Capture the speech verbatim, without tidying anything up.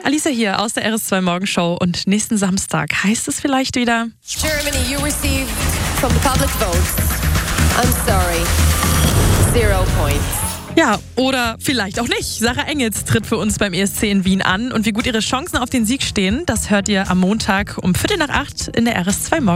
Alicia hier aus der R S zwei Morgenshow und nächsten Samstag heißt es vielleicht wieder... Germany, you received from the public votes. I'm sorry. Zero points. Ja, oder vielleicht auch nicht. Sarah Engels tritt für uns beim E S C in Wien an und wie gut ihre Chancen auf den Sieg stehen, das hört ihr am Montag um Viertel nach acht in der R S zwei Morgen.